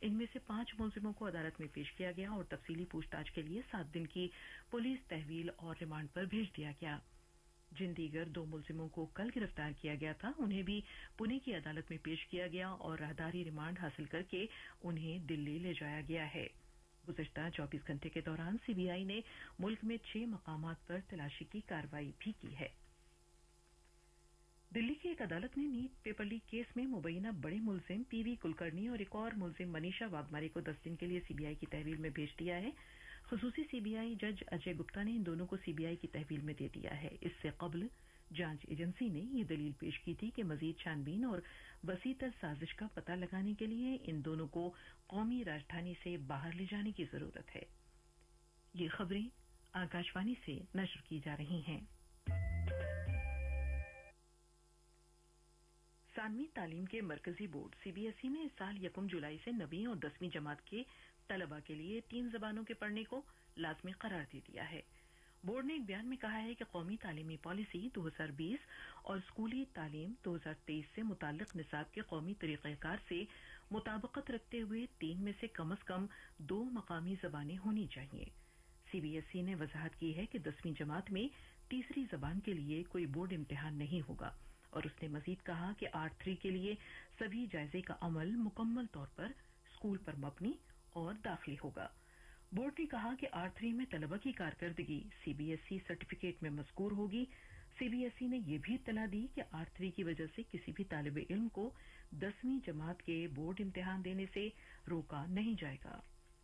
इनमें से 5 मुलजिमों को अदालत में पेश किया गया और तफसीली पूछताछ के लिए 7 दिन की पुलिस तहवील और रिमांड पर भेज दिया गया। जिन दीगर 2 मुलजिमों को कल गिरफ्तार किया गया था उन्हें भी पुणे की अदालत में पेश किया गया और राहदारी रिमांड हासिल करके उन्हें दिल्ली ले जाया गया है। गुज़िश्ता 24 घंटे के दौरान सीबीआई ने मुल्क में 6 मकामात पर तलाशी की कार्रवाई भी की है। दिल्ली की एक अदालत ने नीट पेपर लीक केस में मुबैना बड़े मुलजिम पीवी कुलकर्णी और एक और मुलजिम मनीषा वाघमारे को 10 दिन के लिए सीबीआई की तहवील में भेज दिया है। खुसूसी सीबीआई जज अजय गुप्ता ने इन दोनों को सीबीआई की तहवील में दे दिया है। इससे कबल जांच एजेंसी ने ये दलील पेश की थी कि मजीद छानबीन और वसीतर साजिश का पता लगाने के लिए इन दोनों को कौमी राजधानी से बाहर ले जाने की जरूरत है। ये खबरें आकाशवाणी से नशर की जा रही हैं। सानवी तालीम के मरकजी बोर्ड सीबीएसई ने इस साल 1 जुलाई से 9वीं और 10वीं जमात के तलबा के लिए 3 जबानों के पढ़ने को लाजमी करार दे दिया है। बोर्ड ने एक बयान में कहा है कि कौमी तालीमी पॉलिसी 2020 और स्कूली तालीम 2023 से मुताल्लिक निसाब के कौमी तरीक़ेकार से मुताबिकत रखते हुए 3 में से कम 2 मकामी जबानें होनी चाहिए। सीबीएसई ने वजाहत की है कि 10वीं जमात में तीसरी जबान के लिए कोई बोर्ड इम्तिहान नहीं होगा और उसने मजीद कहा कि R3 के लिए सभी जायजे का अमल मुकम्मल तौर पर स्कूल पर मबनी और दाखिली होगा। बोर्ड ने कहा कि R3 में तलबा की कारकर्दगी सीबीएसई सर्टिफिकेट में मज़कूर होगी। सीबीएसई ने यह भी इत्तला दी कि R3 की वजह से किसी भी तालिब इल्म को 10वीं जमात के बोर्ड इम्तिहान देने से रोका नहीं जाएगा।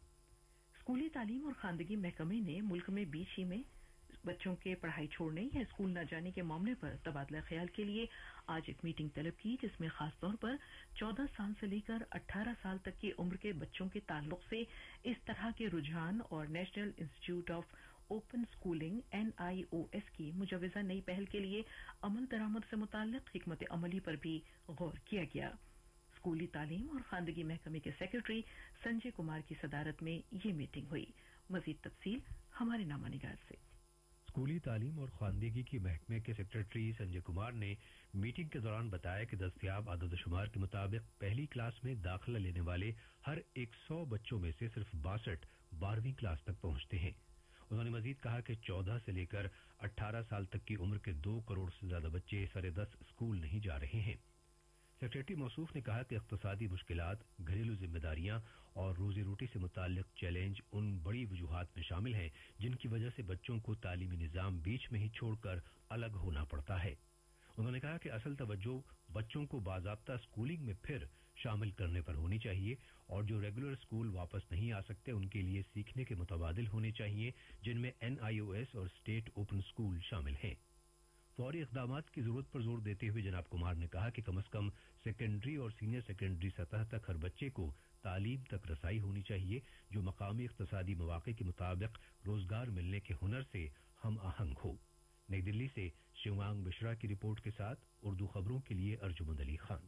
स्कूली तालीम और खानदगी महकमे ने मुल्क में बीच ही में बच्चों के पढ़ाई छोड़ने या स्कूल न जाने के मामले पर तबादला ख्याल के लिए आज एक मीटिंग तलब की, जिसमें खासतौर पर 14 साल से लेकर 18 साल तक की उम्र के बच्चों के ताल्लुक से इस तरह के रुझान और national institute of open schooling NIOS की मुजवजा नई पहल के लिए अमल दरामद से मुताल्लिक हिकमत अमली पर भी गौर किया गया। स्कूली तालीम और खानदगी महकमे के सेक्रेटरी संजय कुमार की सदारत में ये मीटिंग हुई। मजीद तफसील हमारे नामानिगार से। स्कूली तालीम और खानदगी की महकमे के सेक्रेटरी संजय कुमार ने मीटिंग के दौरान बताया कि दस्तयाब आददशुमार के मुताबिक पहली क्लास में दाखिला लेने वाले हर 100 बच्चों में से सिर्फ 62 12वीं क्लास तक पहुंचते हैं। उन्होंने मजीद कहा कि 14 से लेकर 18 साल तक की उम्र के 2 करोड़ से ज्यादा बच्चे 10.5 स्कूल नहीं जा रहे हैं। सेक्रेटरी मौसूफ ने कहा कि इक्तिसादी मुश्किलात, घरेलू जिम्मेदारियां और रोजी रोटी से मुताल्लिक चैलेंज उन बड़ी वजूहात में शामिल हैं जिनकी वजह से बच्चों को तालीमी निजाम बीच में ही छोड़कर अलग होना पड़ता है। उन्होंने कहा कि असल तवज्जो बच्चों को बाज़ाब्ता स्कूलिंग में फिर शामिल करने पर होनी चाहिए और जो रेगुलर स्कूल वापस नहीं आ सकते उनके लिए सीखने के मुतबादिल होने चाहिए, जिनमें NIOS और स्टेट ओपन स्कूल शामिल हैं। फौरी इक़दामात की जरूरत पर जोर देते हुए जनाब कुमार ने कहा कि कम से कम सेकेंडरी और सीनियर सेकेंडरी सतह तक हर बच्चे को तालीम तक रसाई होनी चाहिए जो मकामी इक़्तिसादी मौक़े के मुताबिक रोजगार मिलने के हुनर से हम आहंग हो। नई दिल्ली से शिवांग मिश्रा की रिपोर्ट के साथ उर्दू खबरों के लिए अर्जुमंद अली खान।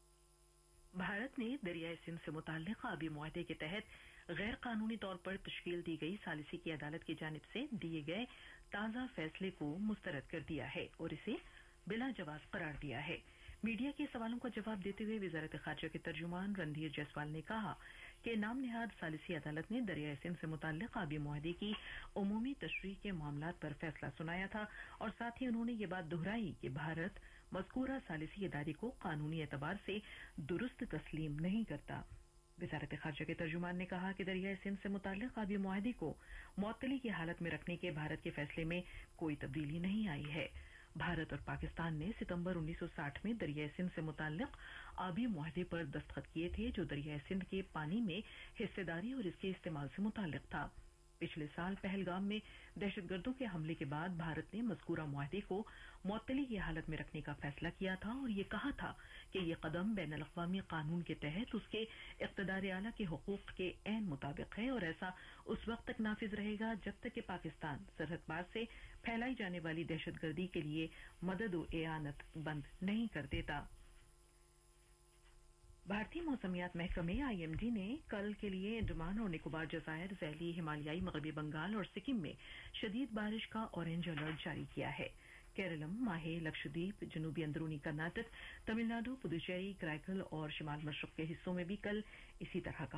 भारत ने दरियाए सिंध से मुताल्लिक आबी मुआहदे के तहत गैर कानूनी तौर पर तश्कील दी गई सालिसी की अदालत की जानिब से दिए गए ताज़ा फैसले को मुस्तरद कर दिया है और इसे बिला जवाब करार दिया है। मीडिया के सवालों का जवाब देते हुए वजारत खारजा के तर्जुमान रणधीर जायसवाल ने कहा कि नाम निहाद सालिसी अदालत ने दरियाए सिंध से मुताल्लिक आबी मुआहदे की उमूमी तशरीह के मामलात पर फैसला सुनाया था और साथ ही उन्होंने ये बात दोहराई कि भारत मज़कूरा सालिसी इदारे को कानूनी एतबार से दुरुस्त तस्लीम नहीं करता। वजारत खारजा के तर्जुमान ने कहा कि दरियाए सिंध से मुताल्लिक आबी मुआहदे को मुअत्तली की हालत में रखने के भारत के फैसले में कोई तब्दीली नहीं आई है। भारत और पाकिस्तान ने सितंबर 1960 में दरियाए सिंध से मुताल्लिक आबी मुआहदे पर दस्तखत किए थे जो दरियाए सिंध के पानी में हिस्सेदारी और इसके इस्तेमाल से मुताल्लिक था। पिछले साल पहलगाम में दहशतगर्दों के हमले के बाद भारत ने मज़कूरा मुआहदे को मुअत्तली की हालत में रखने का फैसला किया था और ये कहा था कि ये कदम बैन अल-अक़वामी कानून के तहत उसके इक़्तिदार आला के हुकूक के ऐन मुताबिक है और ऐसा उस वक्त तक नाफिज रहेगा जब तक कि पाकिस्तान सरहद पार से फैलाई जाने वाली दहशतगर्दी के लिए मदद व एआनत बंद नहीं कर देता। भारतीय मौसमियात महकमे IMD ने कल के लिए अंडमान और निकोबार जज़ायर, ज़ैली, हिमालयाई मगरबी बंगाल और सिक्किम में शदीद बारिश का ऑरेंज अलर्ट जारी किया है। केरलम, माहे, लक्षद्वीप, जनूबी अंदरूनी कर्नाटक, तमिलनाडु, पुदुचेरी, कराईकल और शिमाल मशरक़ के हिस्सों में भी कल इसी तरह का